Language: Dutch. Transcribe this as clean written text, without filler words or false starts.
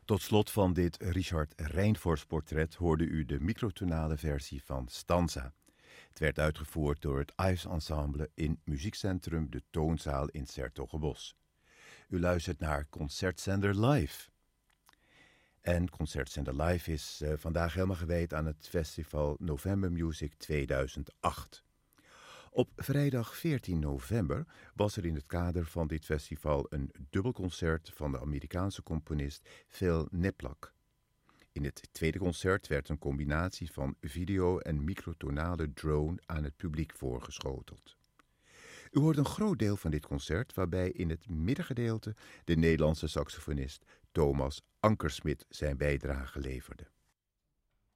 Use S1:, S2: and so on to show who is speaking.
S1: Tot slot van dit Richard Rijnfors portret hoorde u de microtonale versie van Stanza. Het werd uitgevoerd door het Ives Ensemble in muziekcentrum De Toonzaal in 's-Hertogenbosch. U luistert naar Concertzender Live. En Concertzender Live is vandaag helemaal gewijd aan het festival November Music 2008. Op vrijdag 14 november was er in het kader van dit festival een dubbelconcert van de Amerikaanse componist Phil Niplak. In het tweede concert werd een combinatie van video en microtonale drone aan het publiek voorgeschoteld. U hoort een groot deel van dit concert waarbij in het middengedeelte de Nederlandse saxofonist Thomas Ankersmit zijn bijdrage leverde.